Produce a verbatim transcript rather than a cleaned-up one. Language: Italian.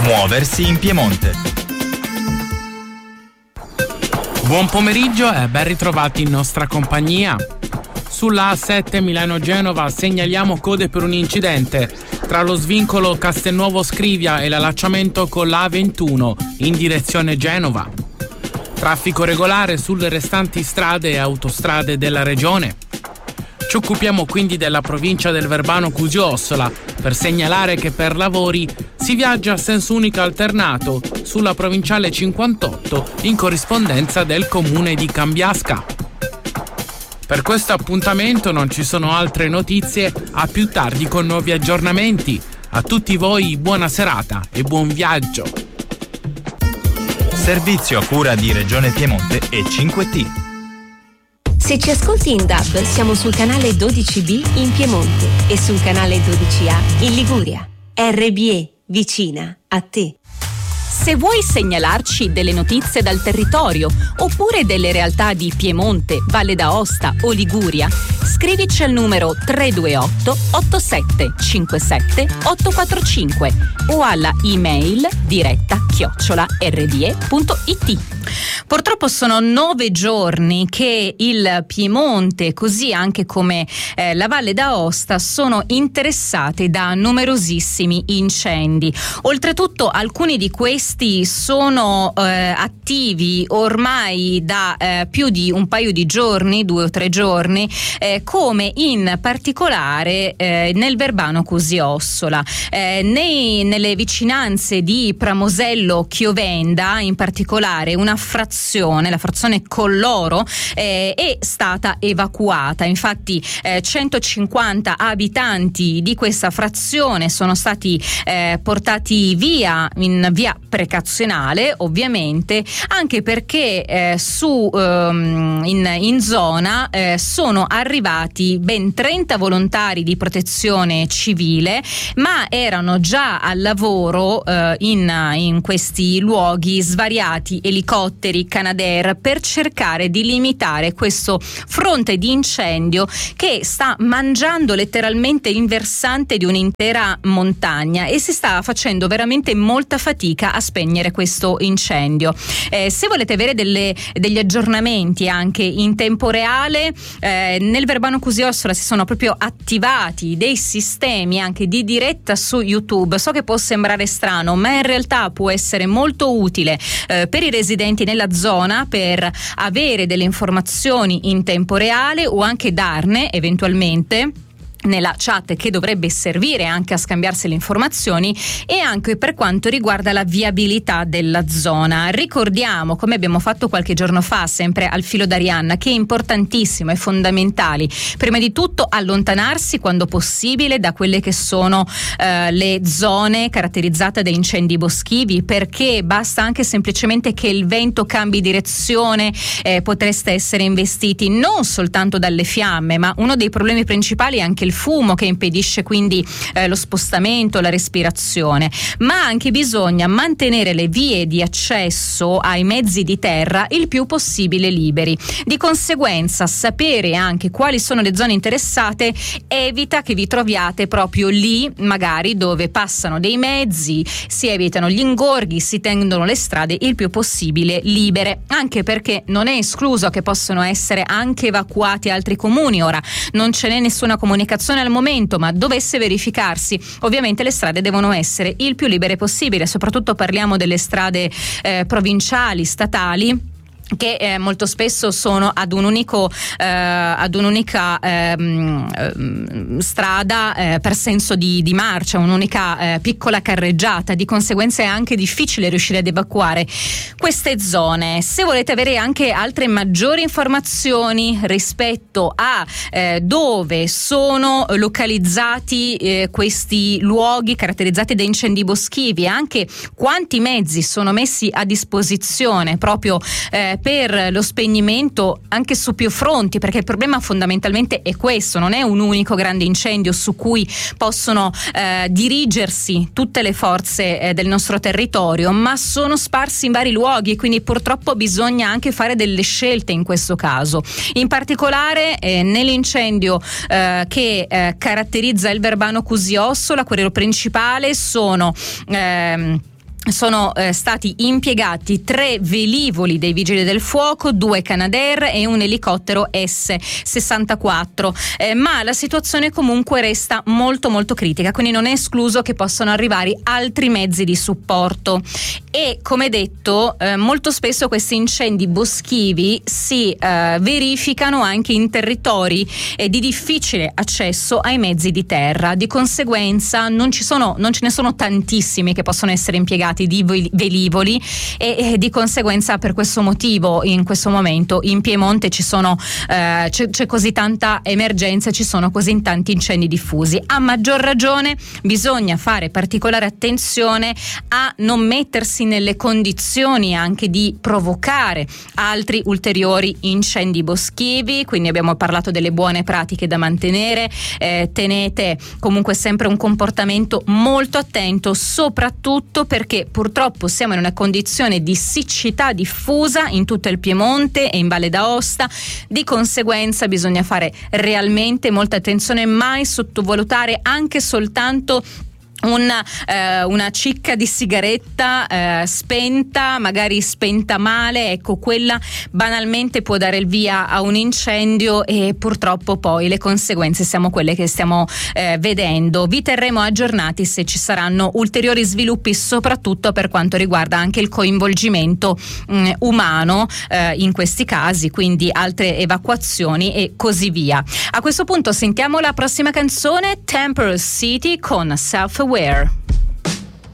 Muoversi in Piemonte. Buon pomeriggio e ben ritrovati in nostra compagnia. Sulla A sette Milano-Genova segnaliamo code per un incidente tra lo svincolo Castelnuovo Scrivia e l'allacciamento con la A ventuno in direzione Genova. Traffico regolare sulle restanti strade e autostrade della regione. Ci occupiamo quindi della provincia del Verbano-Cusio-Ossola per segnalare che per lavori si viaggia a senso unico alternato sulla provinciale cinquantotto in corrispondenza del comune di Cambiasca. Per questo appuntamento non ci sono altre notizie, a più tardi con nuovi aggiornamenti. A tutti voi buona serata e buon viaggio. Servizio a cura di Regione Piemonte e cinque T. Se ci ascolti in D A B, siamo sul canale dodici B in Piemonte e sul canale dodici A in Liguria. R B E, vicina a te. Se vuoi segnalarci delle notizie dal territorio oppure delle realtà di Piemonte, Valle d'Aosta o Liguria, scrivici al numero tre due otto otto sette cinque sette otto quattro cinque o alla email diretta chiocciola r d e punto i t. Purtroppo sono nove giorni che il Piemonte, così anche come eh, la Valle d'Aosta, sono interessate da numerosissimi incendi. Oltretutto alcuni di questi sono eh, attivi ormai da eh, più di un paio di giorni, due o tre giorni, eh, come in particolare eh, nel Verbano Cusio-Ossola. Eh, nei, nelle vicinanze di Pramosello Chiovenda, in particolare una frazione, la frazione Colloro, eh, è stata evacuata. Infatti eh, centocinquanta abitanti di questa frazione sono stati eh, portati via in via precazionale, ovviamente, anche perché eh, su ehm, in, in zona eh, sono arrivati ben trenta volontari di protezione civile, ma erano già al lavoro eh, in, in questi luoghi svariati elicotteri Canadair per cercare di limitare questo fronte di incendio che sta mangiando letteralmente il versante di un'intera montagna e si sta facendo veramente molta fatica a spegnere questo incendio. Eh, se volete avere delle, degli aggiornamenti anche in tempo reale, eh, nel Verbano Cusio-Ossola si sono proprio attivati dei sistemi anche di diretta su YouTube. So che può sembrare strano, ma in realtà può essere molto utile eh, per i residenti nella zona per avere delle informazioni in tempo reale o anche darne eventualmente nella chat, che dovrebbe servire anche a scambiarsi le informazioni, e anche per quanto riguarda la viabilità della zona. Ricordiamo, come abbiamo fatto qualche giorno fa sempre al filo d'Arianna, che è importantissimo e fondamentale prima di tutto allontanarsi quando possibile da quelle che sono eh, le zone caratterizzate da incendi boschivi, perché basta anche semplicemente che il vento cambi direzione, eh, potreste essere investiti non soltanto dalle fiamme, ma uno dei problemi principali è anche il fumo, che impedisce quindi eh, lo spostamento, la respirazione. Ma anche bisogna mantenere le vie di accesso ai mezzi di terra il più possibile liberi. Di conseguenza, sapere anche quali sono le zone interessate evita che vi troviate proprio lì, magari dove passano dei mezzi, si evitano gli ingorghi, si tengono le strade il più possibile libere, anche perché non è escluso che possono essere anche evacuati altri comuni. Ora non ce n'è nessuna comunicazione al momento, ma dovesse verificarsi, ovviamente le strade devono essere il più libere possibile. Soprattutto parliamo delle strade eh, provinciali, statali, che eh, molto spesso sono ad un unico eh, ad un'unica ehm, ehm, strada eh, per senso di, di marcia, un'unica eh, piccola carreggiata. Di conseguenza è anche difficile riuscire ad evacuare queste zone. Se volete avere anche altre maggiori informazioni rispetto a eh, dove sono localizzati eh, questi luoghi caratterizzati da incendi boschivi, anche quanti mezzi sono messi a disposizione proprio eh, per lo spegnimento anche su più fronti, perché il problema fondamentalmente è questo: non è un unico grande incendio su cui possono eh, dirigersi tutte le forze eh, del nostro territorio, ma sono sparsi in vari luoghi e quindi purtroppo bisogna anche fare delle scelte in questo caso. In particolare eh, nell'incendio eh, che eh, caratterizza il Verbano Cusio-Ossola, quello principale, sono ehm, sono eh, stati impiegati tre velivoli dei Vigili del Fuoco, due Canadair e un elicottero S sessantaquattro, eh, ma la situazione comunque resta molto molto critica, quindi non è escluso che possano arrivare altri mezzi di supporto. E come detto, eh, molto spesso questi incendi boschivi si eh, verificano anche in territori eh, di difficile accesso ai mezzi di terra, di conseguenza non ci sono, non ce ne sono tantissimi che possono essere impiegati di velivoli e, e di conseguenza per questo motivo in questo momento in Piemonte ci sono eh, c'è, c'è così tanta emergenza, ci sono così tanti incendi diffusi. A maggior ragione bisogna fare particolare attenzione a non mettersi nelle condizioni anche di provocare altri ulteriori incendi boschivi, quindi abbiamo parlato delle buone pratiche da mantenere, eh, tenete comunque sempre un comportamento molto attento, soprattutto perché purtroppo siamo in una condizione di siccità diffusa in tutto il Piemonte e in Valle d'Aosta, di conseguenza bisogna fare realmente molta attenzione, mai sottovalutare anche soltanto Una, eh, una cicca di sigaretta eh, spenta, magari spenta male, ecco, quella banalmente può dare il via a un incendio e purtroppo poi le conseguenze siamo quelle che stiamo eh, vedendo. Vi terremo aggiornati se ci saranno ulteriori sviluppi, soprattutto per quanto riguarda anche il coinvolgimento mh, umano eh, in questi casi, quindi altre evacuazioni e così via. A questo punto sentiamo la prossima canzone, Temple City con Self Aware.